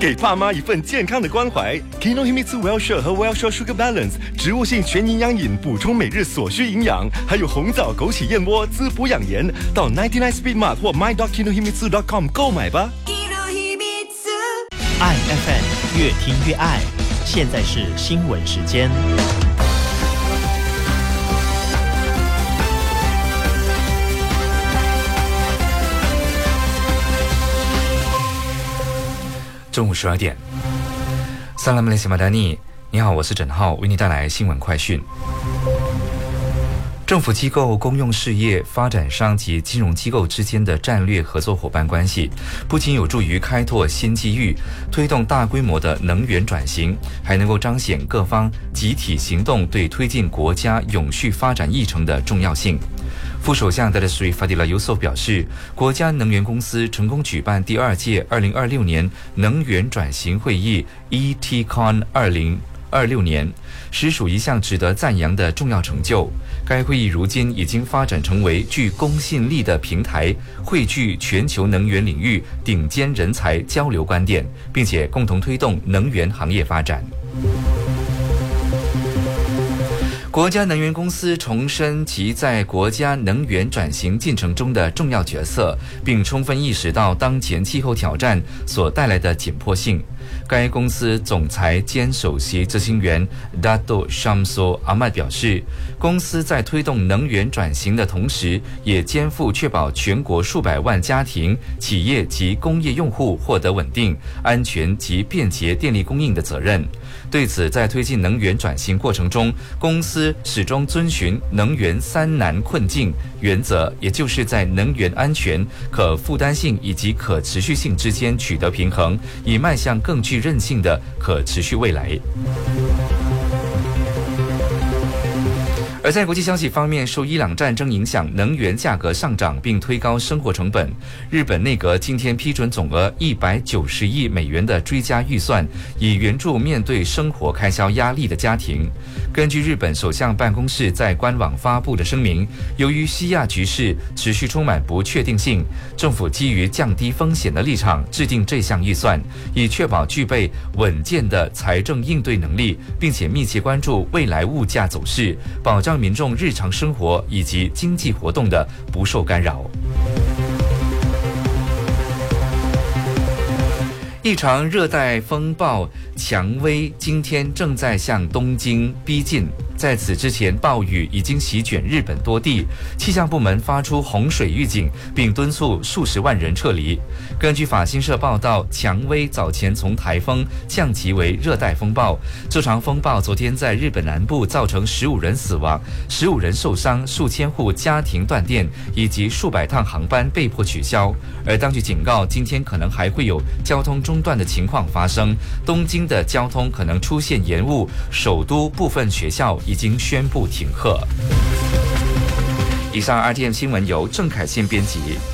给爸妈一份健康的关怀。Kinohimitsu Well-Share 和 Well-Share Sugar Balance 植物性全营养饮，补充每日所需营养，还有红枣枸杞燕窝滋补养颜。到99 Speed Mart 或 my.kinohimitsu.com 购买吧。 爱 FM 越听越爱，现在是新闻时间。 中午12点，萨拉姆雷西马达尼，你好，我是沈浩，为你带来新闻快讯。政府机构、公用事业、发展商及金融机构之间的战略合作伙伴关系，不仅有助于开拓新机遇，推动大规模的能源转型，还能够彰显各方集体行动对推进国家永续发展议程的重要性。副首相Sri Fadila Yusof 表示，国家能源公司成功举办第2届2026年能源转型会议 ETCON 2026年，实属一项值得赞扬的重要成就。该会议如今已经发展成为具公信力的平台，汇聚全球能源领域顶尖人才交流观点，并且共同推动能源行业发展。国家能源公司重申其在国家能源转型进程中的重要角色，并充分意识到当前气候挑战所带来的紧迫性。该公司总裁兼首席执行员 Dato Shamsul Ahmad 表示，公司在推动能源转型的同时，也肩负确保全国数百万家庭、企业及工业用户获得稳定、安全及便捷电力供应的责任。对此，在推进能源转型过程中，公司始终遵循能源3难困境原则，也就是在能源安全、可负担性以及可持续性之间取得平衡，以迈向更具韧性的可持续未来。而在国际消息方面，受伊朗战争影响，能源价格上涨并推高生活成本。日本内阁今天批准总额190亿美元的追加预算，以援助面对生活开销压力的家庭。根据日本首相办公室在官网发布的声明，由于西亚局势持续充满不确定性，政府基于降低风险的立场制定这项预算，以确保具备稳健的财政应对能力，并且密切关注未来物价走势，保障民众日常生活以及经济活动的不受干扰。一场热带风暴蔷薇今天正在向东京逼近，在此之前，暴雨已经席卷日本多地，气象部门发出洪水预警，并敦促数十万人撤离。根据法新社报道，蔷薇早前从台风降级为热带风暴，这场风暴昨天在日本南部造成15人死亡、15人受伤，数千户家庭断电，以及数百趟航班被迫取消。而当局警告，今天可能还会有交通中断的情况发生，东京的交通可能出现延误，首都部分学校已经宣布停课。以上 RTM 新闻由郑凯宪编辑。